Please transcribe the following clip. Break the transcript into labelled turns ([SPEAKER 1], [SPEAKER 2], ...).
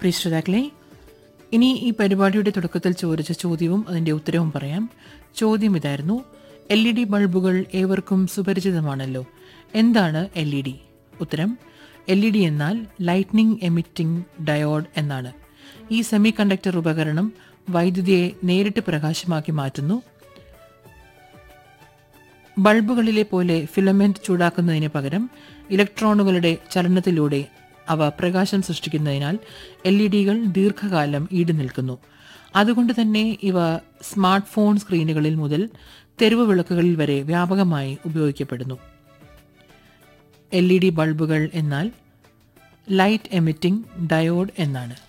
[SPEAKER 1] പ്രിയ ശ്രോതാക്കളെ, ഇനി ഈ പരിപാടിയുടെ തുടക്കത്തിൽ ചോദിച്ച ചോദ്യവും അതിൻ്റെ ഉത്തരവും പറയാം. ചോദ്യം ഇതായിരുന്നു: LED ബൾബുകൾ ഏവർക്കും സുപരിചിതമാണല്ലോ. എന്താണ് LED? ഉത്തരം: LED എന്നാൽ ലൈറ്റ്നിങ് എമിറ്റിംഗ് ഡയോഡ് എന്നാണ്. ഈ സെമി കണ്ടക്ടർ ഉപകരണം വൈദ്യുതിയെ നേരിട്ട് പ്രകാശമാക്കി മാറ്റുന്നു. ബൾബുകളിലെ പോലെ ഫിലമെന്റ് ചൂടാക്കുന്നതിന് പകരം ഇലക്ട്രോണുകളുടെ ചലനത്തിലൂടെ അവ പ്രകാശം സൃഷ്ടിക്കുന്നതിനാൽ LED-കൾ ദീർഘകാലം ഈടുനിൽക്കുന്നു. അതുകൊണ്ട് തന്നെ ഇവ സ്മാർട്ട് ഫോൺ സ്ക്രീനുകളിൽ മുതൽ തെരുവ് വിളക്കുകളിൽ വരെ വ്യാപകമായി ഉപയോഗിക്കപ്പെടുന്നു. LED ബൾബുകൾ എന്നാൽ ലൈറ്റ് എമിറ്റിംഗ് ഡയോഡ് എന്നാണ്.